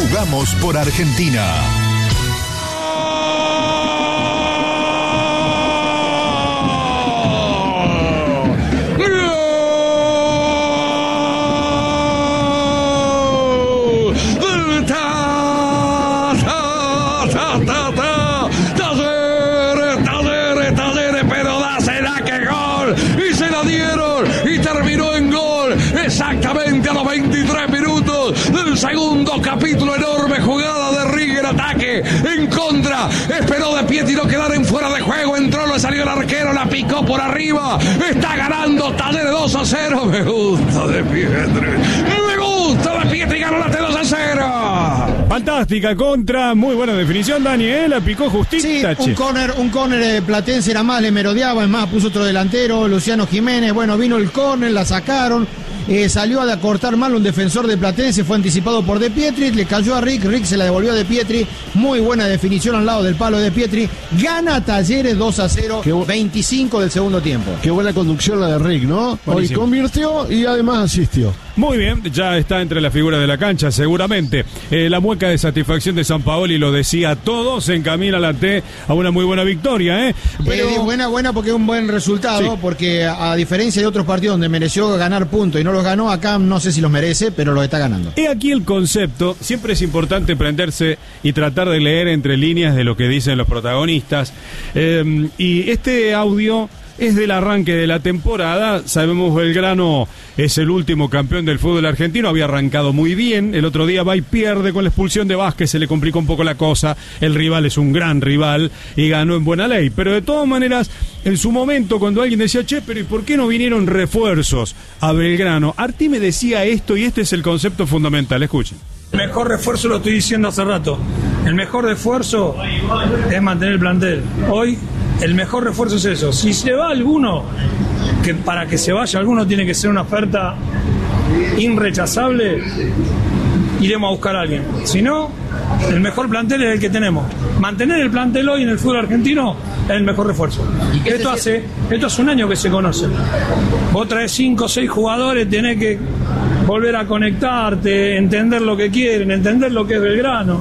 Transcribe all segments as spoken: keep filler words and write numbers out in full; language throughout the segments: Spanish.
Jugamos por Argentina. Exactamente a los veintitrés minutos del segundo capítulo. Enorme jugada de River, ataque en contra. Esperó De Pietri no quedar en fuera de juego. Entró, le salió el arquero, la picó por arriba. Está ganando Talleres dos a cero. Me gusta De Pietri. Me gusta De Pietri, ganó la T dos a cero. Fantástica contra, muy buena definición, Daniel, la picó justita. Sí, un córner, un córner eh, platense era más, le merodeaba, es más, puso otro delantero, Luciano Jiménez. Bueno, vino el córner, la sacaron. Eh, salió a cortar mal un defensor de Platense, fue anticipado por De Pietri, le cayó a Rick, Rick se la devolvió a De Pietri, muy buena definición al lado del palo de De Pietri, gana Talleres dos a cero, bu- veinticinco del segundo tiempo. Qué buena conducción la de Rick, ¿no? Buenísimo. Hoy convirtió y además asistió. Muy bien, ya está entre las figuras de la cancha, seguramente. Eh, la mueca de satisfacción de Sampaoli lo decía todo, se encamina la T a una muy buena victoria, ¿eh? Pero eh, buena, buena porque es un buen resultado, sí. Porque a, a diferencia de otros partidos donde mereció ganar puntos y no los ganó, acá no sé si los merece, pero los está ganando. He aquí el concepto, siempre es importante prenderse y tratar de leer entre líneas de lo que dicen los protagonistas. Eh, y este audio es del arranque de la temporada. Sabemos Belgrano es el último campeón del fútbol argentino, había arrancado muy bien, el otro día va y pierde con la expulsión de Vázquez, se le complicó un poco la cosa, el rival es un gran rival y ganó en buena ley, pero de todas maneras, en su momento cuando alguien decía, che, pero ¿y por qué no vinieron refuerzos a Belgrano? Arti me decía esto y este es el concepto fundamental, escuchen. El mejor refuerzo, lo estoy diciendo hace rato, el mejor refuerzo es mantener el plantel. Hoy el mejor refuerzo es eso. Si se va alguno, que para que se vaya alguno tiene que ser una oferta irrechazable, iremos a buscar a alguien. Si no, el mejor plantel es el que tenemos. Mantener el plantel hoy en el fútbol argentino es el mejor refuerzo. Esto hace, esto hace un año que se conoce. Vos traes cinco o seis jugadores, tenés que volver a conectarte, entender lo que quieren, entender lo que es Belgrano.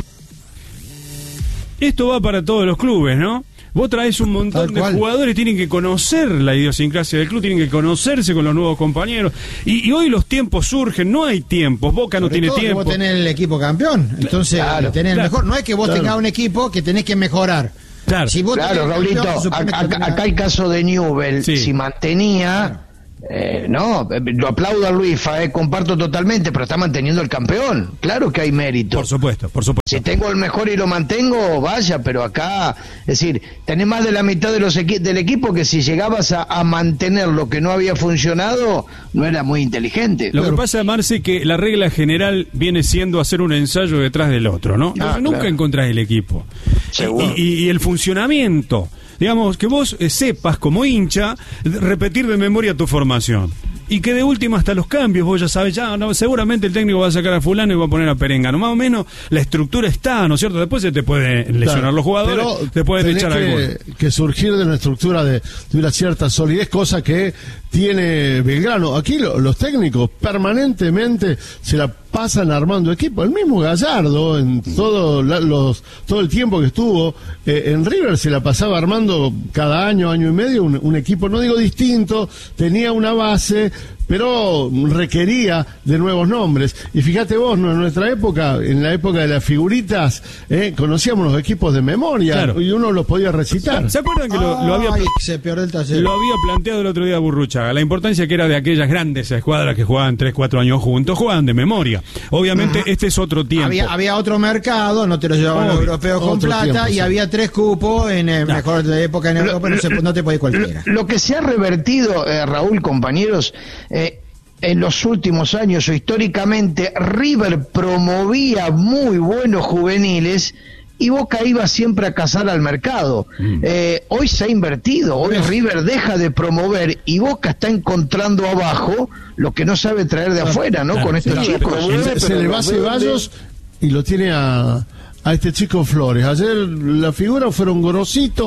Esto va para todos los clubes, ¿no? Vos traes un montón de jugadores, tienen que conocer la idiosincrasia del club, tienen que conocerse con los nuevos compañeros. Y, y hoy los tiempos surgen, no hay tiempos, Boca no Sobre tiene todo tiempo. Que vos tenés el equipo campeón, entonces claro, tenés claro, el mejor. No es que vos claro. tengas un equipo que tenés que mejorar. Claro, si vos claro Raulito, acá, acá, acá el caso de Newell, sí. Si mantenía... Claro. Eh, no, lo aplaudo a Luifa, eh, comparto totalmente, pero está manteniendo el campeón. Claro que hay mérito. Por supuesto, por supuesto. Si tengo el mejor y lo mantengo, vaya, pero acá, es decir, tenés más de la mitad de los equi- del equipo que si llegabas a, a mantener lo que no había funcionado, no era muy inteligente. Lo claro. que pasa, Marce, que la regla general viene siendo hacer un ensayo detrás del otro, ¿no? Ah, nunca claro. encontrás el equipo. Seguro. Y, y, y el funcionamiento. Digamos, que vos eh, sepas como hincha repetir de memoria tu formación. Y que de última hasta los cambios, vos ya sabes, ya no, seguramente el técnico va a sacar a fulano y va a poner a Perengano. Más o menos la estructura está, ¿no es cierto? Después se te pueden lesionar claro, los jugadores, te pueden echar algo. Que, que surgir de una estructura de, de una cierta solidez, cosa que tiene Belgrano. Aquí lo, los técnicos permanentemente se la pasan armando equipo. El mismo Gallardo, en todo, la, los, todo el tiempo que estuvo eh, en River, se la pasaba armando cada año, año y medio, un, un equipo, no digo distinto, tenía una base, pero requería de nuevos nombres. Y fíjate vos, ¿no? En nuestra época, en la época de las figuritas, eh, conocíamos los equipos de memoria, claro. Y uno los podía recitar. ¿Se acuerdan que lo, lo había Ay, se peor el taller. Lo había planteado el otro día Burruchaga? La importancia que era de aquellas grandes escuadras que jugaban tres, cuatro años juntos, jugaban de memoria. Obviamente, uh-huh. Este es otro tiempo. Había, había otro mercado, no te lo llevaban los europeos con plata, tiempo, y sí. Había tres cupos en el nah. mejor de época en Europa, no, se, no te podía cualquiera. Lo, lo que se ha revertido, eh, Raúl, compañeros, eh, en los últimos años o históricamente, River promovía muy buenos juveniles y Boca iba siempre a cazar al mercado. Mm. Eh, hoy se ha invertido, hoy River deja de promover y Boca está encontrando abajo lo que no sabe traer de afuera, ¿no? Claro, con estos claro, chicos. Se, se le va a Ceballos y lo tiene a, a este chico Flores. Ayer la figura fueron Gorosito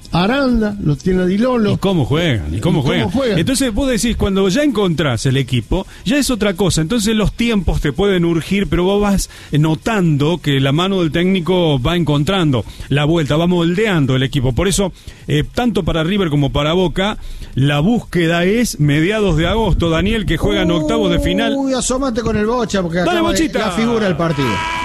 Aranda, lo tiene a Di Lolo. ¿Y cómo juegan? ¿Y cómo, ¿Y juegan? cómo juegan? Entonces vos decís, cuando ya encontrás el equipo, ya es otra cosa. Entonces los tiempos te pueden urgir, pero vos vas notando que la mano del técnico va encontrando la vuelta, va moldeando el equipo. Por eso, eh, tanto para River como para Boca, la búsqueda es mediados de agosto. Daniel, que juega en octavos de final. Uy, asómate con el Bocha, porque Dale, acaba de- Bochita. la figura del partido.